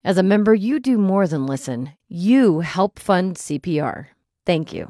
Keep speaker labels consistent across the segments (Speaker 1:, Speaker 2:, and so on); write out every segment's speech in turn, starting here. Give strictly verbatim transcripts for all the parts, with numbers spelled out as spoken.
Speaker 1: As a member, you do more than listen. You help fund C P R. Thank you.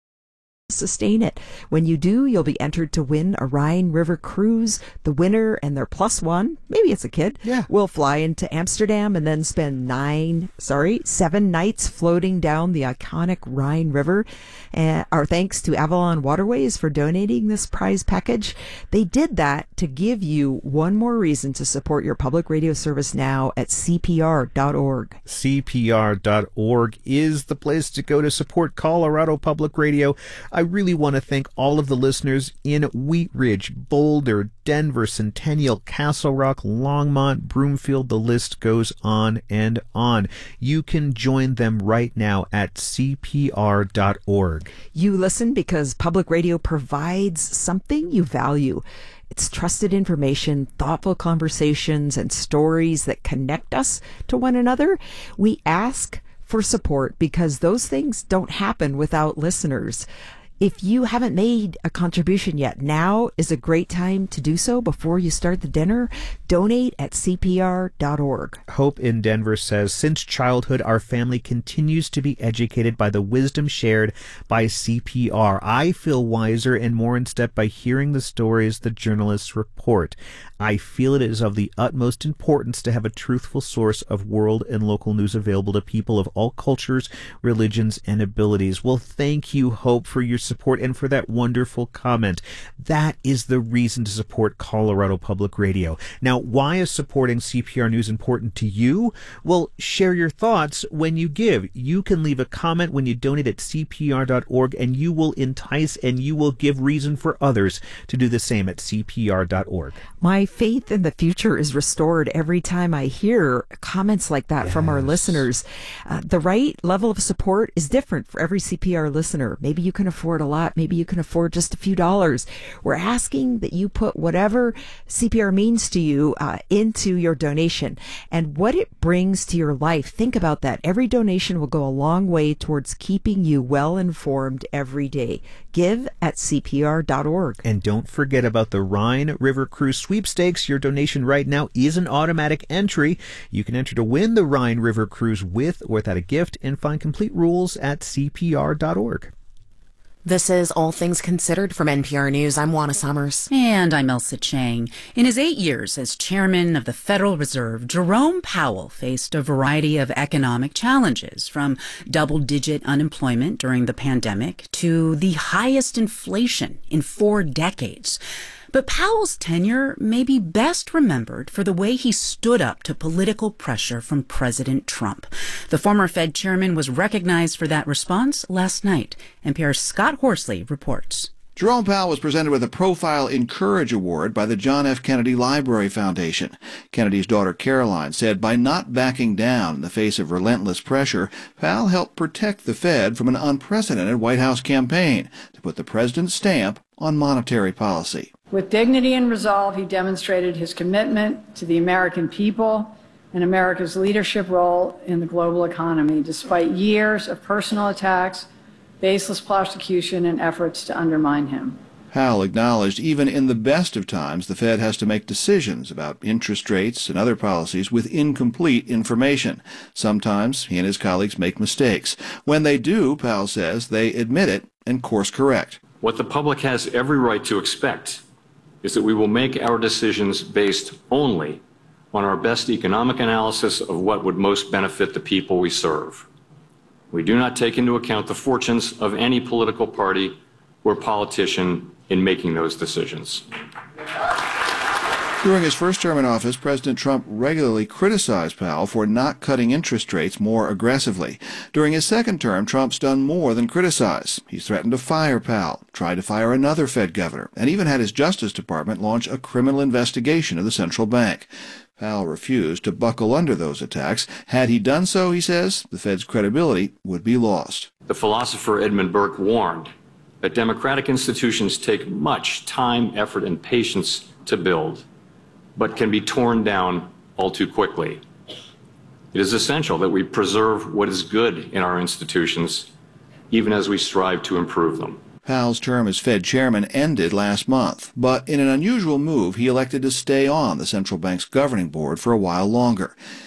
Speaker 2: Sustain it. When you do, you'll be entered to win a Rhine River cruise. The winner and their plus one, maybe it's a kid,
Speaker 3: yeah.
Speaker 2: will fly into Amsterdam and then spend nine, sorry, seven nights floating down the iconic Rhine River. Uh, our thanks to Avalon Waterways for donating this prize package. They did that to give you one more reason to support your public radio service now at C P R dot org.
Speaker 3: C P R dot org is the place to go to support Colorado Public Radio. I really want to thank all of the listeners in Wheat Ridge, Boulder, Denver, Centennial, Castle Rock, Longmont, Broomfield. The list goes on and on. You can join them right now at C P R dot org.
Speaker 2: You listen because public radio provides something you value. It's trusted information, thoughtful conversations, and stories that connect us to one another. We ask for support because those things don't happen without listeners. If you haven't made a contribution yet, now is a great time to do so before you start the dinner. Donate at C P R dot org.
Speaker 3: Hope in Denver says, since childhood, our family continues to be educated by the wisdom shared by C P R. I feel wiser and more in step by hearing the stories the journalists report. I feel it is of the utmost importance to have a truthful source of world and local news available to people of all cultures, religions, and abilities. Well, thank you, Hope, for your support and for that wonderful comment. That is the reason to support Colorado Public Radio. Now, why is supporting C P R News important to you? Well, share your thoughts when you give. You can leave a comment when you donate at C P R dot org, and you will entice and you will give reason for others to do the same at C P R dot org.
Speaker 2: My faith in the future is restored every time I hear comments like that yes. from our listeners. Uh, the right level of support is different for every C P R listener. Maybe you can afford a lot. Maybe you can afford just a few dollars. We're asking that you put whatever C P R means to you uh, into your donation and what it brings to your life. Think about that. Every donation will go a long way towards keeping you well informed every day. Give at C P R dot org.
Speaker 3: And don't forget about the Rhine River Cruise Sweepstakes. Your donation right now is an automatic entry. You can enter to win the Rhine River Cruise with or without a gift, and find complete rules at C P R dot org.
Speaker 4: This is All Things Considered from N P R News. I'm Juana Summers.
Speaker 5: And I'm Elsa Chang. In his eight years as chairman of the Federal Reserve, Jerome Powell faced a variety of economic challenges, from double-digit unemployment during the pandemic to the highest inflation in four decades. But Powell's tenure may be best remembered for the way he stood up to political pressure from President Trump. The former Fed chairman was recognized for that response last night. N P R's Scott Horsley reports.
Speaker 6: Jerome Powell was presented with a Profile Encourage Award by the John F. Kennedy Library Foundation. Kennedy's daughter Caroline said by not backing down in the face of relentless pressure, Powell helped protect the Fed from an unprecedented White House campaign to put the president's stamp on monetary policy.
Speaker 7: With dignity and resolve, he demonstrated his commitment to the American people and America's leadership role in the global economy, despite years of personal attacks, baseless prosecution, and efforts to undermine him.
Speaker 6: Powell acknowledged even in the best of times, the Fed has to make decisions about interest rates and other policies with incomplete information. Sometimes he and his colleagues make mistakes. When they do, Powell says, they admit it and course correct.
Speaker 8: What the public has every right to expect is that we will make our decisions based only on our best economic analysis of what would most benefit the people we serve. We do not take into account the fortunes of any political party or politician in making those decisions.
Speaker 6: During his first term in office, President Trump regularly criticized Powell for not cutting interest rates more aggressively. During his second term, Trump's done more than criticize. He's threatened to fire Powell, tried to fire another Fed governor, and even had his Justice Department launch a criminal investigation of the central bank. Powell refused to buckle under those attacks. Had he done so, he says, the Fed's credibility would be lost.
Speaker 8: The philosopher Edmund Burke warned that democratic institutions take much time, effort, and patience to build, but can be torn down all too quickly. It is essential that we preserve what is good in our institutions, even as we strive to improve them.
Speaker 6: Powell's term as Fed chairman ended last month, but in an unusual move, he elected to stay on the central bank's governing board for a while longer.